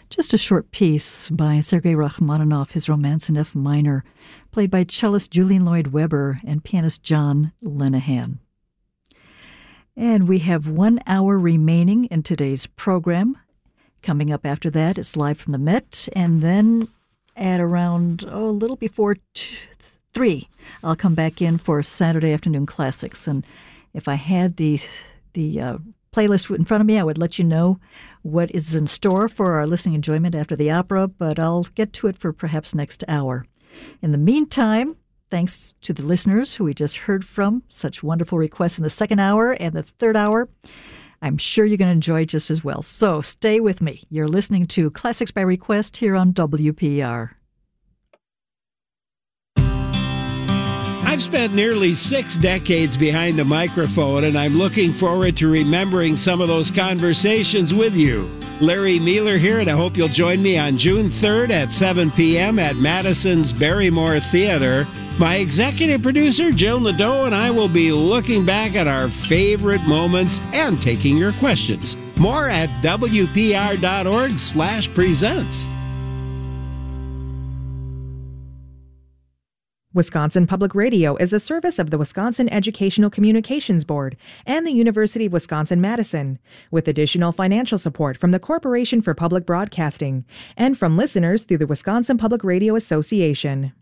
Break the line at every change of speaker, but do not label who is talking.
Just a short piece by Sergei Rachmaninoff, his Romance in F minor, played by cellist Julian Lloyd Webber and pianist John Lenehan. And we have 1 hour remaining in today's program. Coming up after that, it's live from the Met, and then at around, a little before 3, I'll come back in for Saturday Afternoon Classics. And if I had the playlist in front of me, I would let you know what is in store for our listening enjoyment after the opera, but I'll get to it for perhaps next hour. In the meantime, thanks to the listeners who we just heard from, such wonderful requests in the second hour and the third hour. I'm sure you're going to enjoy just as well. So stay with me. You're listening to Classics by Request here on WPR.
I've spent nearly 6 decades behind the microphone, and I'm looking forward to remembering some of those conversations with you. Larry Mealer here, and I hope you'll join me on June 3rd at 7 p.m. at Madison's Barrymore Theater. My executive producer, Jill Nadeau, and I will be looking back at our favorite moments and taking your questions. More at WPR.org/presents.
Wisconsin Public Radio is a service of the Wisconsin Educational Communications Board and the University of Wisconsin-Madison, with additional financial support from the Corporation for Public Broadcasting and from listeners through the Wisconsin Public Radio Association.